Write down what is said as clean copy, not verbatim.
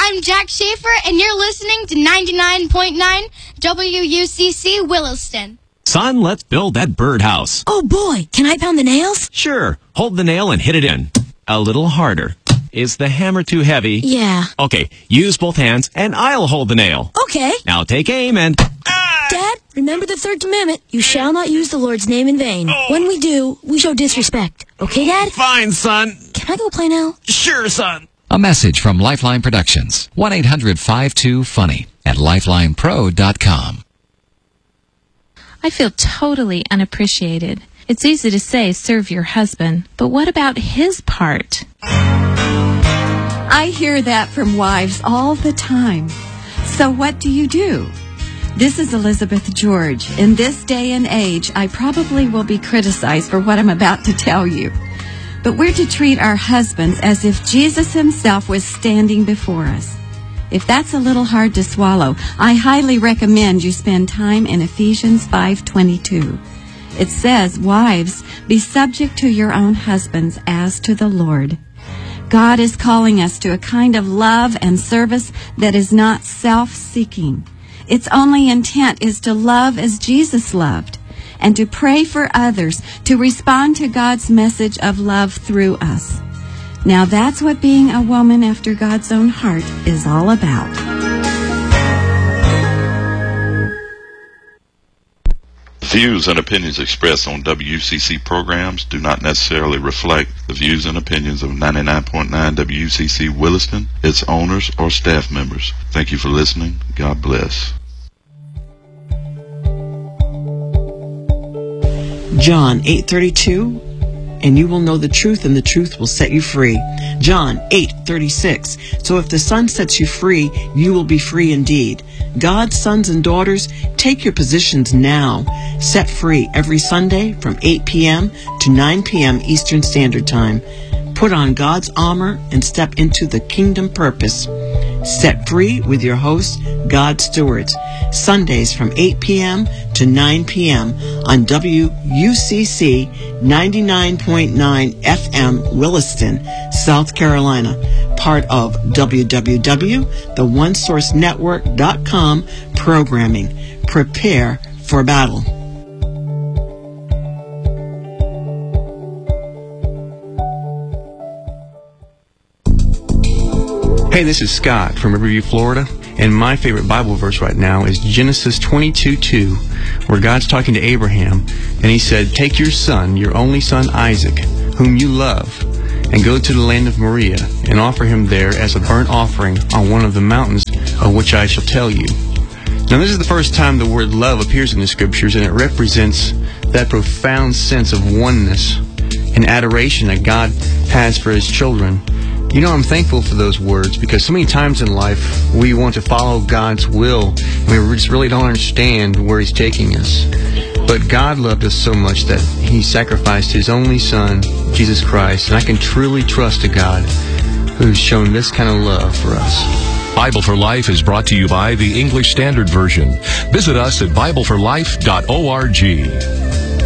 I'm Jack Schaefer, and you're listening to 99.9 WUCC Williston. Son, let's build that birdhouse. Oh, boy. Can I pound the nails? Sure. Hold the nail and hit it in. A little harder. Is the hammer too heavy? Yeah. Okay, use both hands, and I'll hold the nail. Okay. Now take aim and... Dad, remember the third commandment. You shall not use the Lord's name in vain. Oh. When we do, we show disrespect. Okay, Dad? Fine, son. Can I go play now? Sure, son. A message from Lifeline Productions. 1-800-52-FUNNY at lifelinepro.com. I feel totally unappreciated. It's easy to say serve your husband, but what about his part? I hear that from wives all the time. So what do you do? This is Elizabeth George. In this day and age, I probably will be criticized for what I'm about to tell you. But we're to treat our husbands as if Jesus himself was standing before us. If that's a little hard to swallow, I highly recommend you spend time in Ephesians 5:22. It says, "Wives, be subject to your own husbands as to the Lord." God is calling us to a kind of love and service that is not self-seeking. Its only intent is to love as Jesus loved and to pray for others, to respond to God's message of love through us. Now that's what being a woman after God's own heart is all about. Views and opinions expressed on WCC programs do not necessarily reflect the views and opinions of 99.9 WCC Williston, its owners, or staff members. Thank you for listening. God bless. John 8:32, and you will know the truth, and the truth will set you free. John 8:36, so if the Son sets you free, you will be free indeed. God's sons and daughters, take your positions now. Set free every Sunday from 8 p.m. to 9 p.m. Eastern Standard Time. Put on God's armor and step into the kingdom purpose. Set free with your host, God Stewards. Sundays from 8 p.m. to 9 p.m. on WUCC 99.9 FM Williston, South Carolina. Part of www.theonesourcenetwork.com programming. Prepare for battle. Hey, this is Scott from Riverview, Florida, and my favorite Bible verse right now is Genesis 22:2, where God's talking to Abraham, and he said, "Take your son, your only son Isaac, whom you love, and go to the land of Moriah, and offer him there as a burnt offering on one of the mountains of which I shall tell you." Now, this is the first time the word love appears in the Scriptures, and it represents that profound sense of oneness and adoration that God has for His children. You know, I'm thankful for those words because so many times in life we want to follow God's will and we just really don't understand where He's taking us. But God loved us so much that He sacrificed His only Son, Jesus Christ, and I can truly trust a God who's shown this kind of love for us. Bible for Life is brought to you by the English Standard Version. Visit us at BibleForLife.org.